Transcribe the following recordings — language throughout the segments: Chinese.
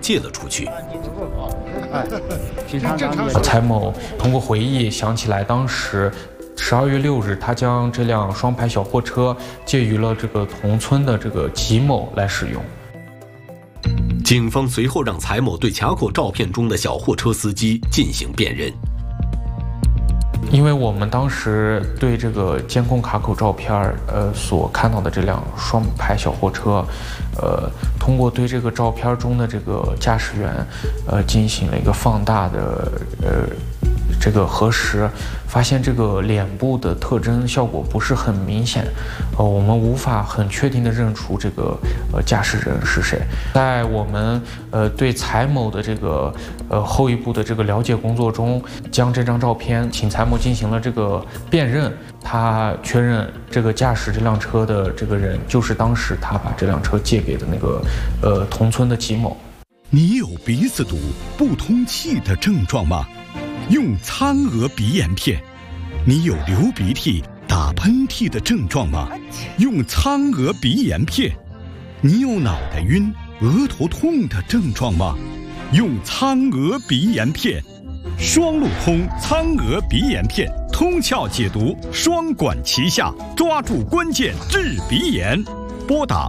借了出去。 蔡某通过回忆想起来，当时12月6日，他将这辆双排小货车借予了这个同村的这个吉某来使用。 警方随后让蔡某对卡口照片中的小货车司机进行辨认。 因为我们当时对这个监控卡口照片所看到的这辆双排小货车，通过对这个照片中的这个驾驶员，进行了一个放大的这个核实，发现这个脸部的特征效果不是很明显，我们无法很确定的认出这个驾驶人是谁。在我们对蔡某的这个后一步的这个了解工作中，将这张照片请蔡某进行了这个辨认，他确认这个驾驶这辆车的这个人就是当时他把这辆车借给的那个同村的吉某。 你有鼻子堵、不通气的症状吗？用苍娥鼻炎片。你有流鼻涕、打喷嚏的症状吗？用苍娥鼻炎片。你有脑袋晕、额头痛的症状吗？用苍娥鼻炎片。双路通苍娥鼻炎片，通窍解毒，双管齐下，抓住关键治鼻炎。拨打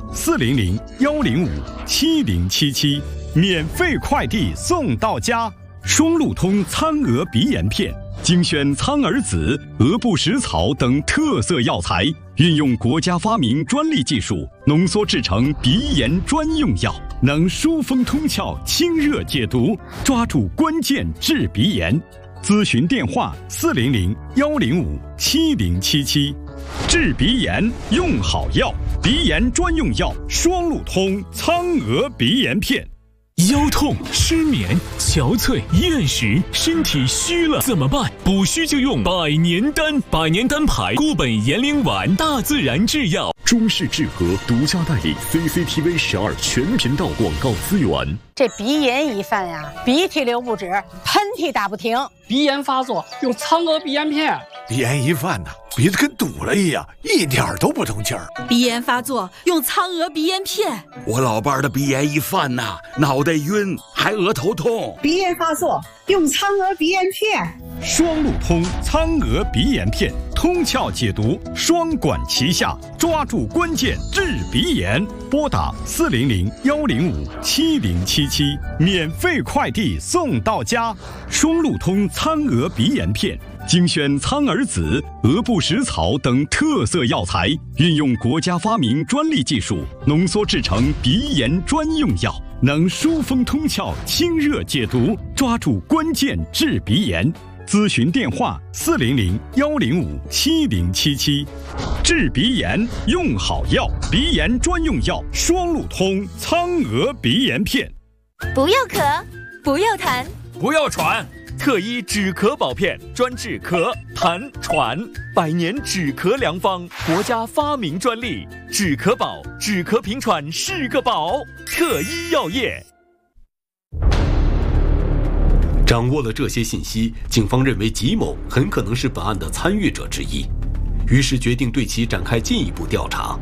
400-105-7077，免费快递送到家。双路通苍娥鼻炎片，精选苍耳子、鹅不食草等特色药材，运用国家发明专利技术，浓缩制成鼻炎专用药，能疏风通窍、清热解毒，抓住关键治鼻炎。咨询电话400-105-7077。治鼻炎用好药，鼻炎专用药双路通苍娥鼻炎片。 腰痛、失眠、憔悴、厌食，身体虚了怎么办？补虚就用百年丹，百年丹牌固本延龄丸，大自然制药。 中式治和独家代理 CCTV 12全频道广告资源。 这鼻炎一犯呀，鼻涕流不止，喷嚏打不停。 鼻炎发作用苍娥鼻炎片。 鼻炎一犯呐，鼻子跟堵了一样，一点都不通气儿。 鼻炎发作用苍娥鼻炎片。 我老伴儿的鼻炎一犯呐，脑袋晕，还额头痛。 鼻炎发作用苍娥鼻炎片。 双路通苍娥鼻炎片，通窍解毒，双管齐下，抓住关键治鼻炎。拨打400-105-7077，免费快递送到家。双路通苍娥鼻炎片，精选苍耳子、鹅不食草等特色药材，运用国家发明专利技术，浓缩制成鼻炎专用药，能疏风通窍、清热解毒，抓住关键治鼻炎。咨询电话400-105-7077。治鼻炎用好药，鼻炎专用药双路通苍娥鼻炎片。 不要咳，不要痰， 不要喘。特医止咳宝片，专治咳、痰、喘，百年止咳良方，国家发明专利。止咳宝，止咳平喘是个宝。特医药业。 掌握了这些信息，警方认为吉某很可能是本案的参与者之一，于是决定对其展开进一步调查。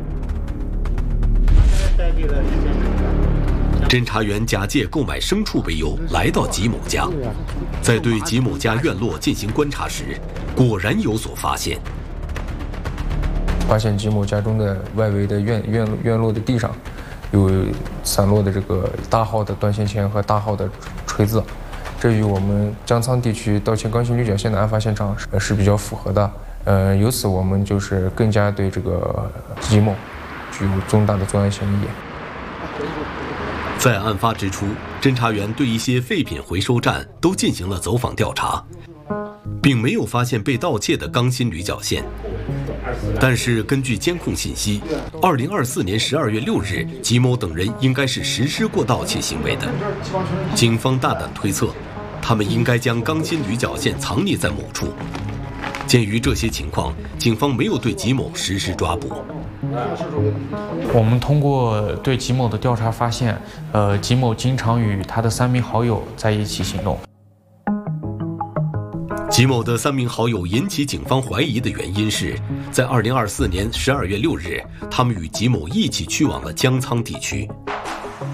侦查员假借购买牲畜为由来到吉某家，在对吉某家院落进行观察时，果然有所发现。 发现吉某家中的外围的院落的地上有散落的这个大号的短线钳和大号的锤子，这与我们江沧地区道歉钢筋驴角线的案发现场是比较符合的。由此我们就是更加对这个吉某具有重大的作案嫌疑。 在案发之初，侦查员对一些废品回收站都进行了走访调查，并没有发现被盗窃的钢筋驴角线。但是根据监控信息，2024年12月6日，吉某等人应该是实施过盗窃行为的。警方大胆推测，他们应该将钢筋驴角线藏匿在某处。鉴于这些情况，警方没有对吉某实施抓捕。 我们通过对吉某的调查发现，吉某经常与他的3名好友在一起行动。 吉某的3名好友引起警方怀疑的原因是，在2024年12月6日，他们与吉某一起去往了江沧地区。